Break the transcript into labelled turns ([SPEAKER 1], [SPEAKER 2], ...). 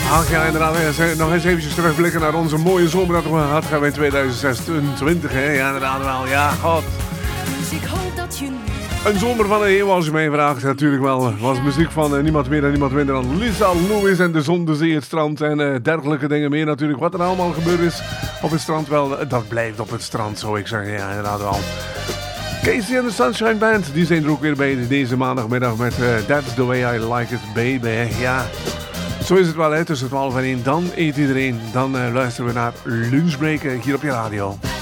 [SPEAKER 1] Ach ja, inderdaad. Nog eens eventjes terugblikken naar onze mooie zomer dat we gehad hebben in 2026. Hè? Ja, inderdaad wel. Ja, god.
[SPEAKER 2] Dus ik hoop dat je nu...
[SPEAKER 1] Een zomer van de eeuw, als je mij vraagt, natuurlijk wel. Was muziek van niemand meer en niemand minder dan Lisa Lewis en de zon, de zee, het strand en dergelijke dingen meer natuurlijk. Wat er allemaal gebeurd is op het strand, wel, dat blijft op het strand, zou ik zeggen. Ja, inderdaad wel. Casey and the Sunshine Band, die zijn er ook weer bij deze maandagmiddag met That's the Way I Like It, Baby. Ja, zo is het wel, hè. Tussen 12 en 1, dan eet iedereen. Dan luisteren we naar Lunchbreak hier op je radio.